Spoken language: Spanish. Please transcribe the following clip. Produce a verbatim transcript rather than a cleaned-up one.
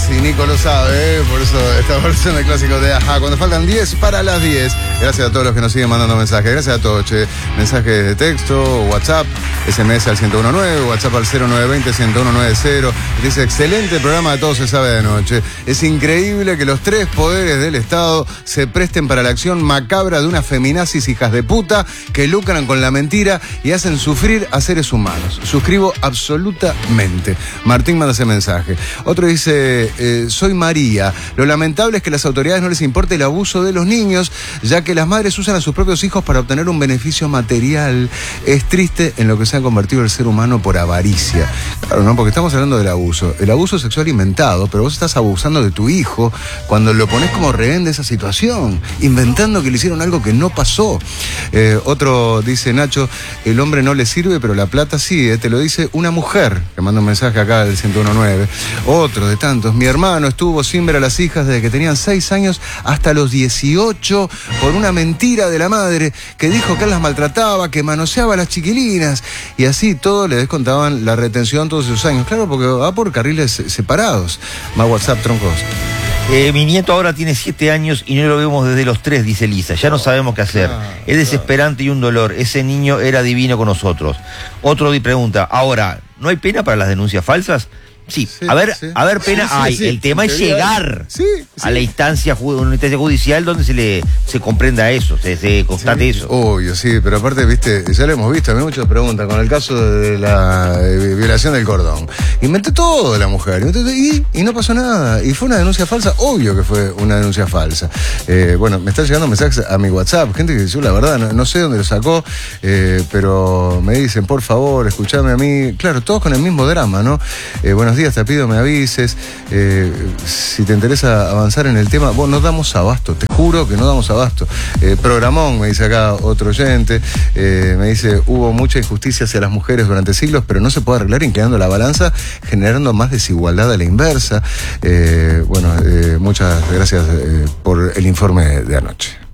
y Nico lo sabe, ¿eh? Por eso esta versión del clásico de Ajá. Cuando faltan diez para las diez. Gracias a todos los que nos siguen mandando mensajes. Gracias a todos, che. Mensajes de texto, WhatsApp, S M S al ciento diecinueve, WhatsApp al cero nueve dos cero, uno uno nueve cero. Dice, excelente programa de Todo se sabe de noche. Es increíble que los tres poderes del Estado se presten para la acción macabra de unas feminazis hijas de puta que lucran con la mentira y hacen sufrir a seres humanos. Suscribo absolutamente. Martín manda ese mensaje. Otro dice, eh, soy María. Lo lamentable es que a las autoridades no les importe el abuso de los niños, ya que las madres usan a sus propios hijos para obtener un beneficio material. Es triste en lo que se ha convertido el ser humano por avaricia. Claro, ¿no? Porque estamos hablando del abuso. El abuso sexual inventado, pero vos estás abusando de tu hijo cuando lo pones como rehén de esa situación, inventando que le hicieron algo que no pasó. Eh, otro dice, Nacho, el hombre no le sirve, pero la plata sí, eh, te lo dice una mujer, que manda un mensaje acá del ciento diecinueve. Otro de tantos, mi hermano estuvo sin ver a las hijas desde que tenían seis años hasta los dieciocho por una mentira de la madre que dijo que él las maltrataba, que manoseaba a las chiquilinas, y así todo le descontaban la retención todos esos años. Claro, porque va por carriles separados. Más WhatsApp, troncos. Eh, mi nieto ahora tiene siete años y no lo vemos desde los tres, dice Lisa. Ya no sabemos qué hacer. Ah, es desesperante y un dolor. Ese niño era divino con nosotros. Otro pregunta, ahora, ¿no hay pena para las denuncias falsas? Sí, sí, a ver, sí. a ver, pena sí, sí, hay. Sí, el tema es llegar sí, sí. a la instancia, una instancia judicial donde se le se comprenda eso, se, se constate sí, eso. Obvio, sí, pero aparte, viste, ya lo hemos visto, a mí muchos preguntan con el caso de la eh, violación del cordón. Inventé todo de la mujer, y, y no pasó nada. Y fue una denuncia falsa, obvio que fue una denuncia falsa. Eh, bueno, me están llegando mensajes a mi WhatsApp, gente que yo la verdad no, no sé dónde lo sacó, eh, pero me dicen, por favor, escuchame a mí. Claro, todos con el mismo drama, ¿no? Eh, buenos días, te pido me avises, eh, si te interesa avanzar en el tema. Vos, no damos abasto, te juro que no damos abasto. Eh, programón, me dice acá otro oyente, eh, me dice, hubo mucha injusticia hacia las mujeres durante siglos, pero no se puede arreglar inclinando la balanza, generando más desigualdad a la inversa. Eh, bueno, eh, muchas gracias eh, por el informe de anoche.